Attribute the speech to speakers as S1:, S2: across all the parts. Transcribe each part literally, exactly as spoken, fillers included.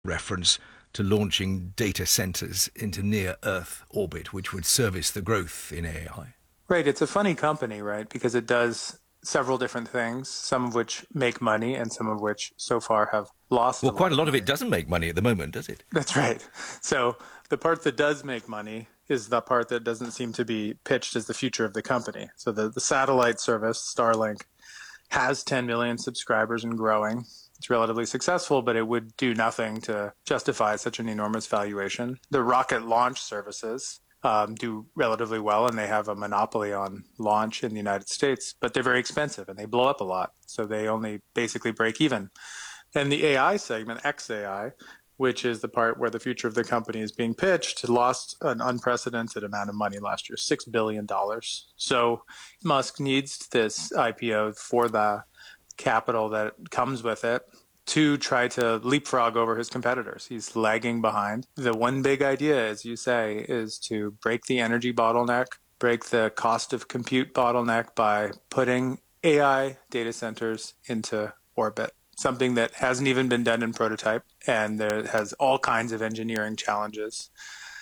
S1: reference to launching data centers into near-Earth orbit, which would service the growth in A I.
S2: Right. It's a funny company, right? Because it does several different things, some of which make money and some of which so far have lost
S1: Well,
S2: a lot
S1: quite a lot
S2: of
S1: of it doesn't make money at the moment, does it?
S2: That's right. So the part that does make money is the part that doesn't seem to be pitched as the future of the company. So the, the satellite service, Starlink, has ten million subscribers and growing. It's relatively successful, but it would do nothing to justify such an enormous valuation. The rocket launch services um, do relatively well, and they have a monopoly on launch in the United States, but they're very expensive and they blow up a lot. So they only basically break even. And the A I segment, X A I, which is the part where the future of the company is being pitched, lost an unprecedented amount of money last year, six billion dollars. So Musk needs this I P O for the capital that comes with it to try to leapfrog over his competitors. He's lagging behind. The one big idea, as you say, is to break the energy bottleneck, break the cost of compute bottleneck by putting A I data centers into orbit. Something that hasn't even been done in prototype, and there has all kinds of engineering challenges.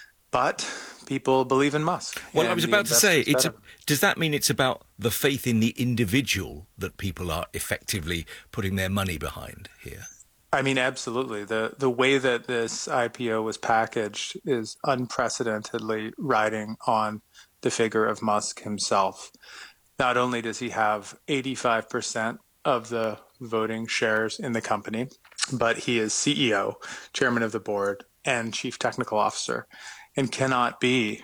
S2: But people believe in Musk.
S1: Well, I was about to say, it's a, does that mean it's about the faith in the individual that people are effectively putting their money behind here?
S2: I mean, absolutely. The the way that this I P O was packaged is unprecedentedly riding on the figure of Musk himself. Not only does he have eighty-five percent of the voting shares in the company, but he is C E O, chairman of the board, and chief technical officer, and cannot be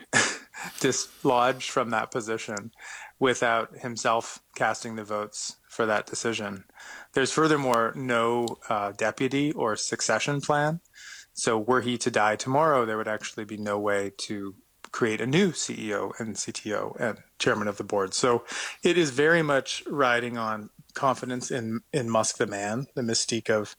S2: dislodged from that position without himself casting the votes for that decision. There's furthermore no uh, deputy or succession plan. So were he to die tomorrow, there would actually be no way to create a new C E O and C T O and chairman of the board. So it is very much riding on confidence in, in Musk the man, the mystique of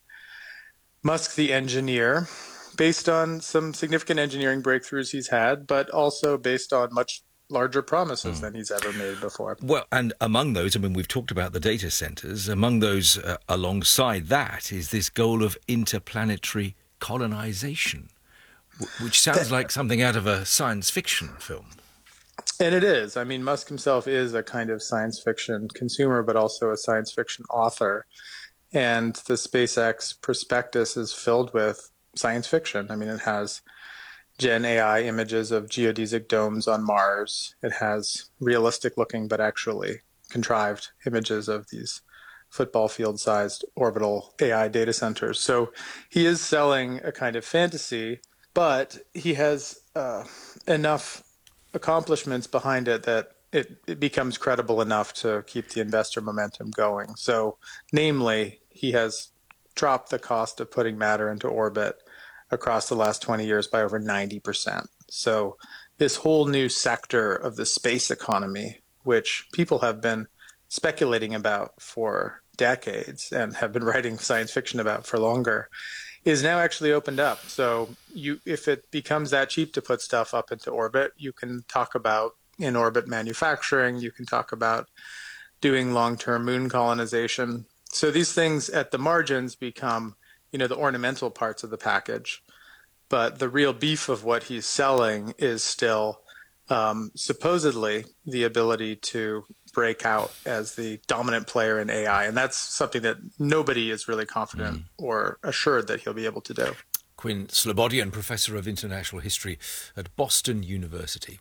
S2: Musk the engineer, based on some significant engineering breakthroughs he's had, but also based on much larger promises mm. than he's ever made before.
S1: Well, and among those, I mean, we've talked about the data centers. Among those, uh, alongside that, is this goal of interplanetary colonization, which sounds like something out of a science fiction film.
S2: And it is. I mean, Musk himself is a kind of science fiction consumer, but also a science fiction author. And the SpaceX prospectus is filled with science fiction. I mean, it has Gen A I images of geodesic domes on Mars. It has realistic looking, but actually contrived images of these football field sized orbital A I data centers. So he is selling a kind of fantasy, but he has uh, enough accomplishments behind it that it, it becomes credible enough to keep the investor momentum going. So namely, he has dropped the cost of putting matter into orbit across the last twenty years by over ninety percent. So this whole new sector of the space economy, which people have been speculating about for decades and have been writing science fiction about for longer, is now actually opened up. So you, if it becomes that cheap to put stuff up into orbit, you can talk about in-orbit manufacturing, you can talk about doing long-term moon colonization. So these things at the margins become, you know, the ornamental parts of the package. But the real beef of what he's selling is still um, supposedly the ability to break out as the dominant player in A I. And that's something that nobody is really confident mm. or assured that he'll be able to do.
S1: Quinn Slobodian, Professor of International History at Boston University.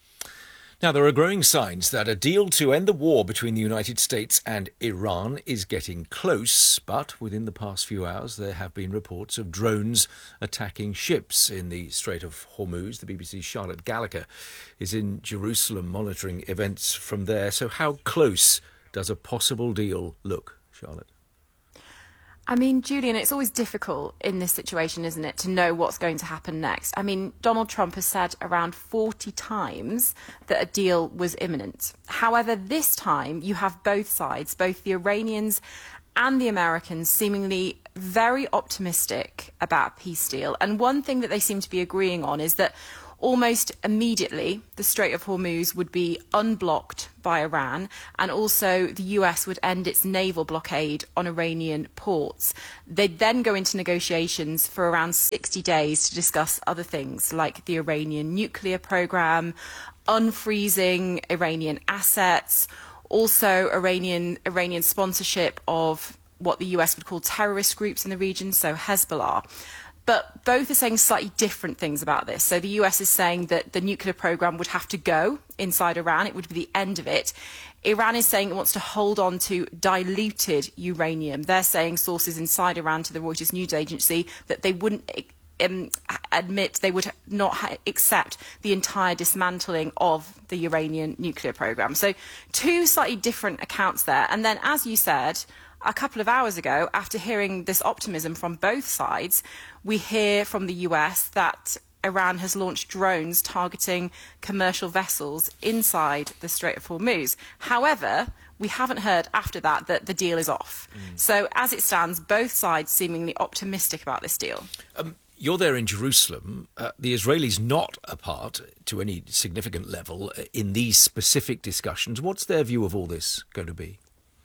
S1: Now, there are growing signs that a deal to end the war between the United States and Iran is getting close, but within the past few hours there have been reports of drones attacking ships in the Strait of Hormuz. The B B C's Charlotte Gallagher is in Jerusalem monitoring events from there. So how close does a possible deal look, Charlotte?
S3: I mean, Julian, it's always difficult in this situation, isn't it, to know what's going to happen next. I mean, Donald Trump has said around forty times that a deal was imminent. However, this time you have both sides, both the Iranians and the Americans, seemingly very optimistic about a peace deal. And one thing that they seem to be agreeing on is that almost immediately the Strait of Hormuz would be unblocked by Iran, and also the U S would end its naval blockade on Iranian ports. They'd then go into negotiations for around sixty days to discuss other things like the Iranian nuclear program, unfreezing Iranian assets, also Iranian Iranian sponsorship of what the U S would call terrorist groups in the region, so Hezbollah. But both are saying slightly different things about this. So the U S is saying that the nuclear program would have to go inside Iran. It would be the end of it. Iran is saying it wants to hold on to diluted uranium. They're saying, sources inside Iran to the Reuters news agency, that they wouldn't um, admit, they would not ha- accept the entire dismantling of the Iranian nuclear program. So two slightly different accounts there. And then, as you said, a couple of hours ago, after hearing this optimism from both sides, we hear from the U S that Iran has launched drones targeting commercial vessels inside the Strait of Hormuz. However, we haven't heard after that that the deal is off. Mm. So as it stands, both sides seemingly optimistic about this deal.
S1: Um, you're there in Jerusalem. Uh, the Israelis not a part to any significant level in these specific discussions. What's their view of all this going to be?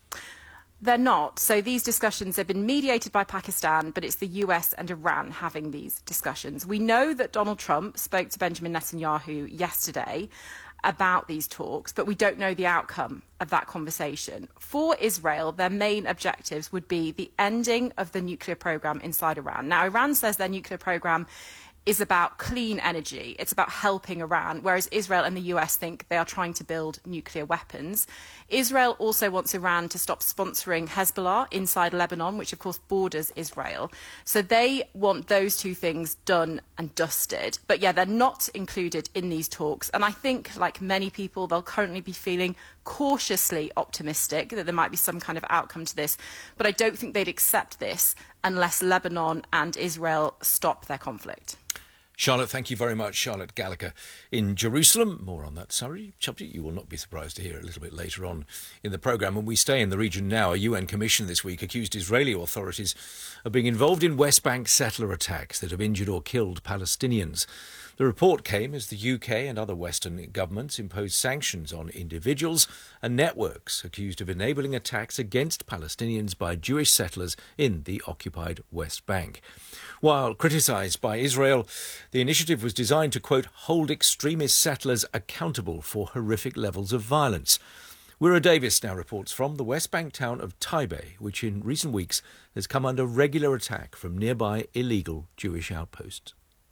S3: They're not. So these discussions have been mediated by Pakistan, but it's the U S and Iran having these discussions. We know that Donald Trump spoke to Benjamin Netanyahu yesterday about these talks, but we don't know the outcome of that conversation. For Israel, their main objectives would be the ending of the nuclear program inside Iran. Now, Iran says their nuclear program is about clean energy. It's about helping Iran, whereas Israel and the U S think they are trying to build nuclear weapons. Israel also wants Iran to stop sponsoring Hezbollah inside Lebanon, which of course borders Israel. So they want those two things done and dusted. But yeah, they're not included in these talks. And I think, like many people, they'll currently be feeling cautiously optimistic that there might be some kind of outcome to this. But I don't think they'd accept this unless Lebanon and Israel stop their conflict.
S1: Charlotte, thank you very much. Charlotte Gallagher in Jerusalem. More on that subject you will not be surprised to hear a little bit later on in the programme. And we stay in the region now. A U N commission this week accused Israeli authorities of being involved in West Bank settler attacks that have injured or killed Palestinians. The report came as the U K and other Western governments imposed sanctions on individuals and networks accused of enabling attacks against Palestinians by Jewish settlers in the occupied West Bank. While criticised by Israel, the initiative was designed to, quote, hold extremist settlers accountable for horrific levels of violence. Wira Davis now reports from the West Bank town of Taibe, which in recent weeks has come under regular attack from nearby illegal Jewish outposts.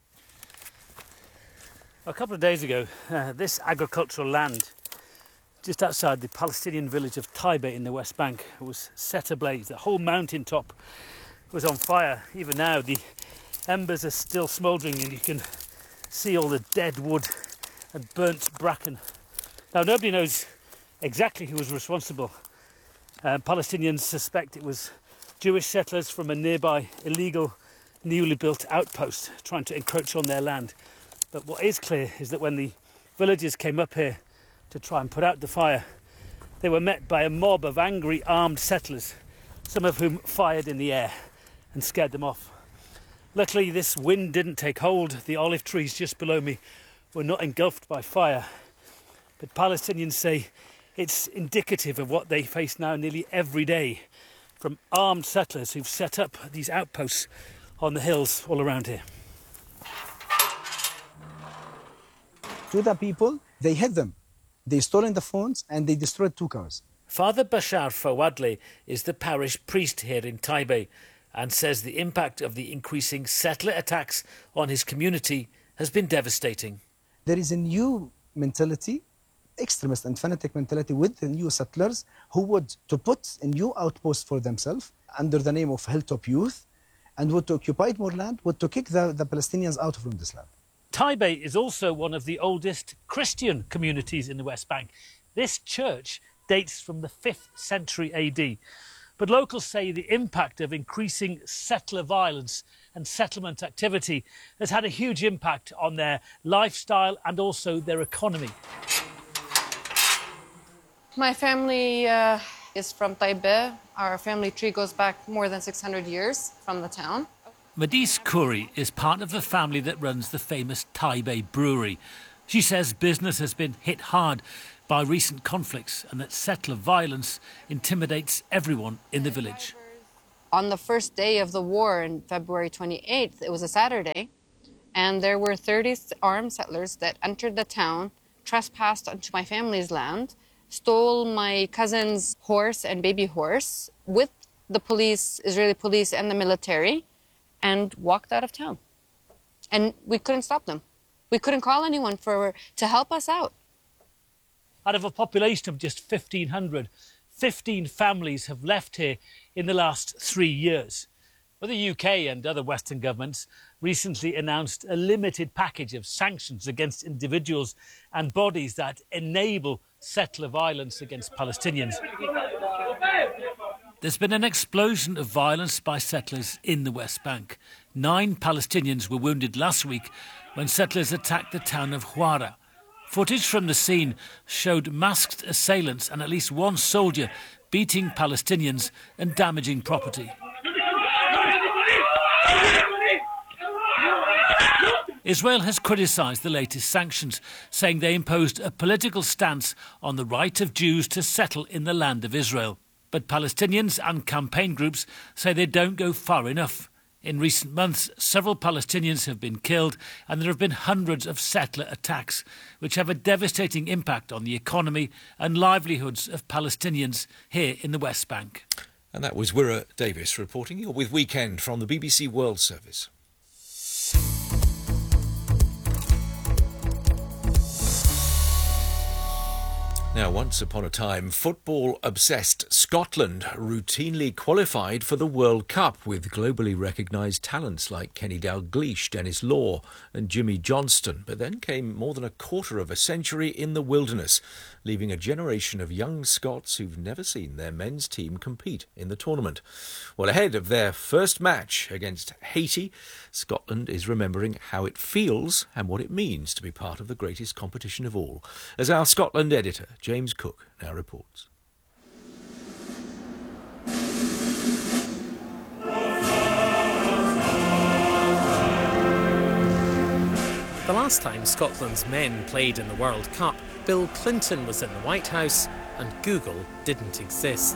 S4: A couple of days ago, uh, this agricultural land just outside the Palestinian village of Taibe in the West Bank was set ablaze. The whole mountaintop was on fire. Even now, the embers are still smouldering and you can see all the dead wood and burnt bracken. Now, nobody knows exactly who was responsible. Uh, Palestinians suspect it was Jewish settlers from a nearby illegal, newly built outpost trying to encroach on their land. But what is clear is that when the villagers came up here to try and put out the fire, they were met by a mob of angry armed settlers, some of whom fired in the air and scared them off. Luckily, this wind didn't take hold. The olive trees just below me were not engulfed by fire. But Palestinians say it's indicative of what they face now nearly every day from armed settlers who've set up these outposts on the hills all around here.
S5: To the people, they hit them. They stolen the phones and they destroyed two cars.
S4: Father Bashar Fawadli is the parish priest here in Taibe and says the impact of the increasing settler attacks on his community has been devastating.
S5: There is a new mentality, extremist and fanatic mentality with the new settlers who would to put a new outpost for themselves under the name of Hilltop Youth and would to occupy more land, would to kick the, the Palestinians out from this land.
S4: Taibe is also one of the oldest Christian communities in the West Bank. This church dates from the fifth century A D. But locals say the impact of increasing settler violence and settlement activity has had a huge impact on their lifestyle and also their economy.
S6: My family uh, is from Taibe. Our family tree goes back more than six hundred years from the town.
S4: Madis Khoury is part of the family that runs the famous Taipei brewery. She says business has been hit hard by recent conflicts and that settler violence intimidates everyone in the village.
S6: On the first day of the war, on February twenty-eighth, it was a Saturday, and there were thirty armed settlers that entered the town, trespassed onto my family's land, stole my cousin's horse and baby horse with the police, Israeli police and the military, and walked out of town. And we couldn't stop them. We couldn't call anyone for to help us out.
S4: Out of a population of just fifteen hundred, fifteen families have left here in the last three years. But the U K and other Western governments recently announced a limited package of sanctions against individuals and bodies that enable settler violence against Palestinians. There's been an explosion of violence by settlers in the West Bank. Nine Palestinians were wounded last week when settlers attacked the town of Huwara. Footage from the scene showed masked assailants and at least one soldier beating Palestinians and damaging property. Israel has criticised the latest sanctions, saying they imposed a political stance on the right of Jews to settle in the land of Israel. But Palestinians and campaign groups say they don't go far enough. In recent months, several Palestinians have been killed and there have been hundreds of settler attacks, which have a devastating impact on the economy and livelihoods of Palestinians here in the West Bank.
S1: And that was Wirra Davis reporting. You're with Weekend from the B B C World Service. Now, once upon a time, football-obsessed Scotland routinely qualified for the World Cup with globally recognised talents like Kenny Dalglish, Dennis Law and Jimmy Johnston, but then came more than a quarter of a century in the wilderness, leaving a generation of young Scots who've never seen their men's team compete in the tournament. Well, ahead of their first match against Haiti, Scotland is remembering how it feels and what it means to be part of the greatest competition of all. As our Scotland editor, James Cook, now reports.
S7: The last time Scotland's men played in the World Cup, Bill Clinton was in the White House and Google didn't exist.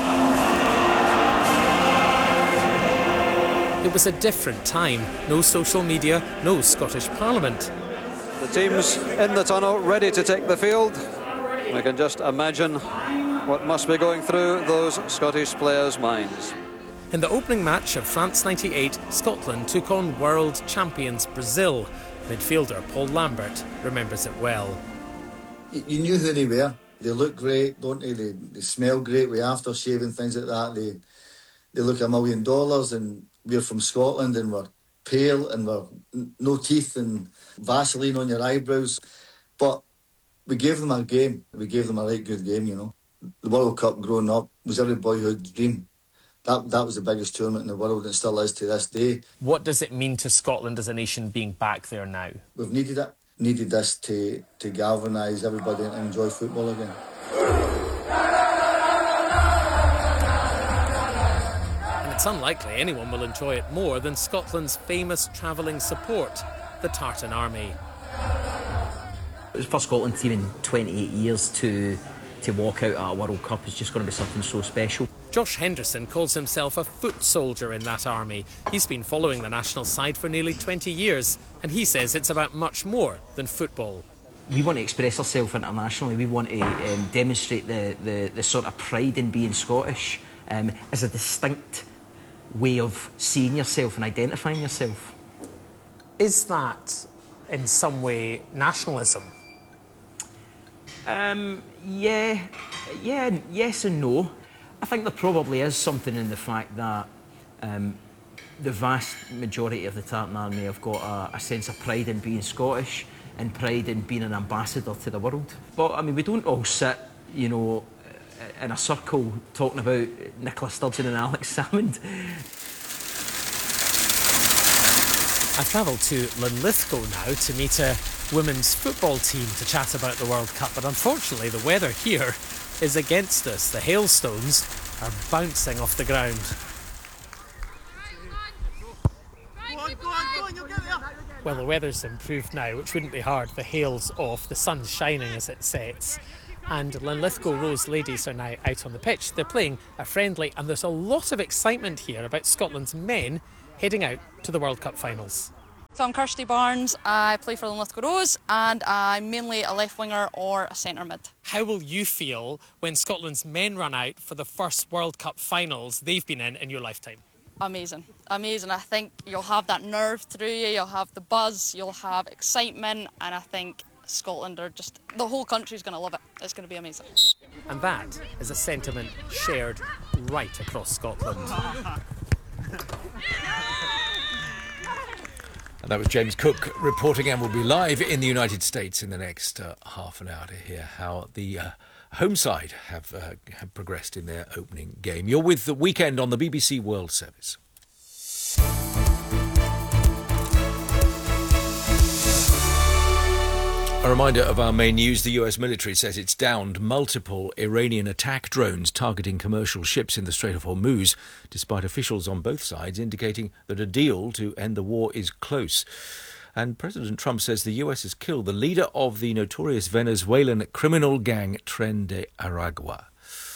S7: It was a different time. No social media, no Scottish Parliament.
S8: The team's in the tunnel, ready to take the field. I can just imagine what must be going through those Scottish players' minds.
S7: In the opening match of France ninety-eight, Scotland took on world champions Brazil. Midfielder Paul Lambert remembers it well.
S9: You knew who they were. They look great, don't they? They, they smell great with aftershave and things like that. They they look a million dollars, and we're from Scotland and we're pale and we're no teeth and Vaseline on your eyebrows. But we gave them a game. We gave them a right good game, you know. The World Cup growing up was every boyhood's dream. That that was the biggest tournament in the world and still is to this day.
S7: What does it mean to Scotland as a nation being back there now?
S9: We've needed it. Needed this to, to galvanise everybody and enjoy football again.
S7: And it's unlikely anyone will enjoy it more than Scotland's famous travelling support, the Tartan Army.
S10: It was for Scotland team in twenty-eight years to to walk out at a World Cup is just going to be something so special.
S7: Josh Henderson calls himself a foot soldier in that army. He's been following the national side for nearly twenty years, and he says it's about much more than football.
S10: We want to express ourselves internationally. We want to um, demonstrate the, the, the sort of pride in being Scottish um, as a distinct way of seeing yourself and identifying yourself.
S7: Is that in some way nationalism?
S10: Um, yeah, yeah, yes and no. I think there probably is something in the fact that um, the vast majority of the Tartan Army have got a, a sense of pride in being Scottish and pride in being an ambassador to the world. But, I mean, we don't all sit, you know, in a circle talking about Nicola Sturgeon and Alex Salmond.
S7: I travelled to Linlithgow now to meet a women's football team to chat about the World Cup, but unfortunately the weather here is against us. The hailstones are bouncing off the ground. Well, the weather's improved now, which wouldn't be hard. The hail's off, the sun's shining as it sets. And Linlithgow Rose ladies are now out on the pitch. They're playing a friendly, and there's a lot of excitement here about Scotland's men heading out to the World Cup finals.
S11: So I'm Kirsty Barnes, I play for Linlithgow Rose, and I'm mainly a left winger or a centre mid.
S7: How will you feel when Scotland's men run out for the first World Cup finals they've been in in your lifetime?
S11: Amazing, amazing. I think you'll have that nerve through you, you'll have the buzz, you'll have excitement, and I think Scotland are just, the whole country's going to love it. It's going to be amazing.
S7: And that is a sentiment shared right across Scotland.
S1: And that was James Cook reporting, and will be live in the United States in the next uh, half an hour to hear how the uh, home side have, uh, have progressed in their opening game. You're with The Weekend on the B B C World Service. A reminder of our main news. The U S military says it's downed multiple Iranian attack drones targeting commercial ships in the Strait of Hormuz, despite officials on both sides indicating that a deal to end the war is close. And President Trump says the U S has killed the leader of the notorious Venezuelan criminal gang Tren de Aragua.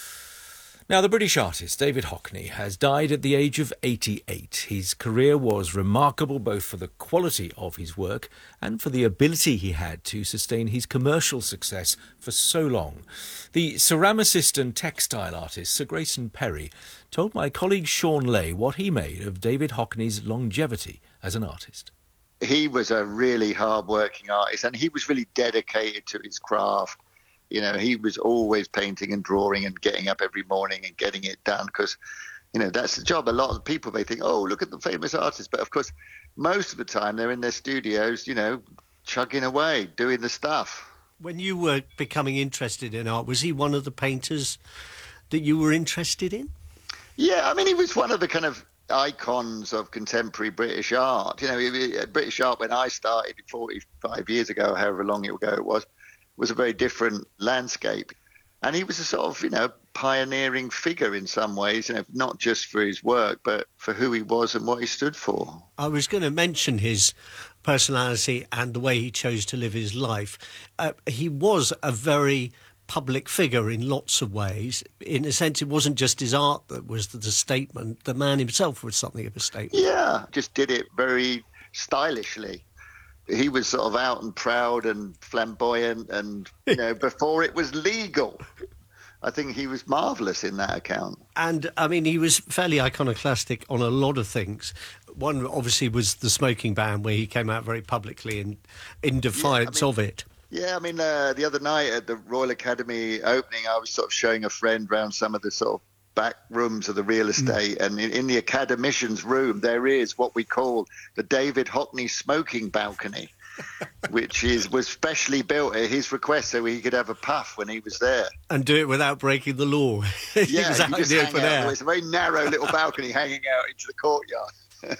S1: Now, the British artist David Hockney has died at the age of eighty-eight. His career was remarkable both for the quality of his work and for the ability he had to sustain his commercial success for so long. The ceramicist and textile artist Sir Grayson Perry told my colleague Sean Lay what he made of David Hockney's longevity as an artist.
S12: He was a really hard-working artist, and he was really dedicated to his craft. You know, he was always painting and drawing and getting up every morning and getting it done because, you know, that's the job. A lot of people, they think, oh, look at the famous artists. But, of course, most of the time they're in their studios, you know, chugging away, doing the stuff.
S13: When you were becoming interested in art, was he one of the painters that you were interested in?
S12: Yeah, I mean, he was one of the kind of icons of contemporary British art. You know, British art, when I started forty-five years ago, however long ago it was, was a very different landscape. And he was a sort of, you know, pioneering figure in some ways, you know, not just for his work, but for who he was and what he stood for.
S13: I was going to mention his personality and the way he chose to live his life. Uh, he was a very public figure in lots of ways. In a sense, it wasn't just his art that was the, the statement. The man himself was something of a statement.
S12: Yeah, just did it very stylishly. He was sort of out and proud and flamboyant and, you know, before it was legal. I think he was marvellous in that account.
S13: And, I mean, he was fairly iconoclastic on a lot of things. One, obviously, was the smoking ban, where he came out very publicly in, in defiance
S12: yeah, I mean,
S13: of it.
S12: Yeah, I mean, uh, the other night at the Royal Academy opening, I was sort of showing a friend around some of the sort of back rooms of the real estate, mm. and in, in the academician's room there is what we call the David Hockney smoking balcony, which is was specially built at his request so he could have a puff when he was there
S13: and do it without breaking the law.
S12: Yeah,
S13: he was
S12: you
S13: out
S12: just
S13: in the
S12: hang
S13: open
S12: out.
S13: air.
S12: It's a very narrow little balcony hanging out into the courtyard.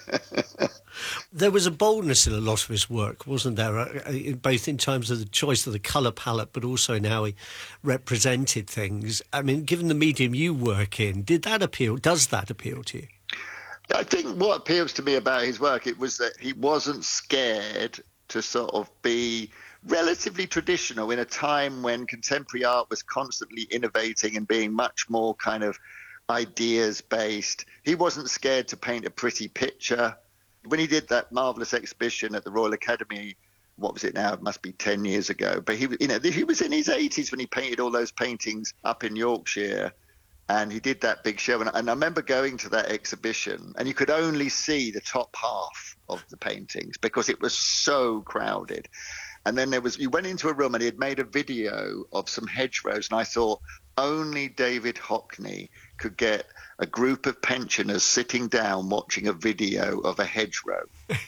S13: There was a boldness in a lot of his work, wasn't there? Uh, both in terms of the choice of the colour palette, but also in how he represented things. I mean, given the medium you work in, did that appeal? Does that appeal to you?
S12: I think what appeals to me about his work, it was that he wasn't scared to sort of be relatively traditional in a time when contemporary art was constantly innovating and being much more kind of ideas-based. He wasn't scared to paint a pretty picture. When he did that marvellous exhibition at the Royal Academy, what was it now? It must be ten years ago. But he, you know, he was in his eighties when he painted all those paintings up in Yorkshire, and he did that big show. And, and I remember going to that exhibition, and you could only see the top half of the paintings because it was so crowded. And then there was, you went into a room and he had made a video of some hedgerows, and I thought only David Hockney could get a group of pensioners sitting down watching a video of a hedgerow.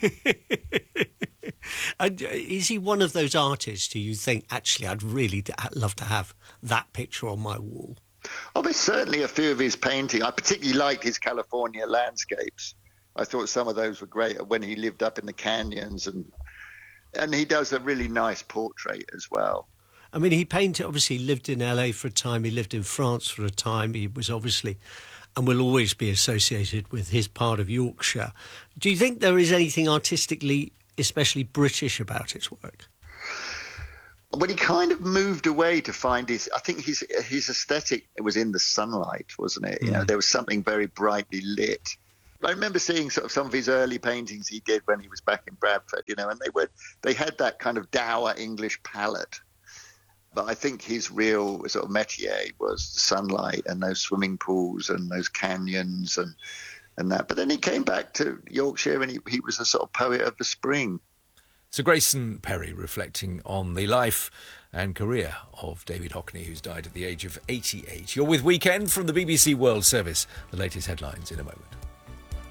S13: And is he one of those artists who you think, actually, I'd really love to have that picture on my wall?
S12: Oh, there's certainly a few of his paintings. I particularly liked his California landscapes. I thought some of those were great when he lived up in the canyons, and and he does a really nice portrait as well.
S13: I mean, he painted, obviously, he lived in L A for a time, he lived in France for a time, he was obviously, and will always be associated with his part of Yorkshire. Do you think there is anything artistically especially British about his work?
S12: When he kind of moved away to find his, I think his his aesthetic was in the sunlight, wasn't it? Mm. You know, there was something very brightly lit. I remember seeing sort of some of his early paintings he did when he was back in Bradford, you know, and they were they had that kind of dour English palette. But I think his real sort of métier was sunlight and those swimming pools and those canyons and and that. But then he came back to Yorkshire and he, he was a sort of poet of the spring.
S1: Sir Grayson Perry reflecting on the life and career of David Hockney, who's died at the age of eighty-eight. You're with Weekend from the B B C World Service. The latest headlines in a moment.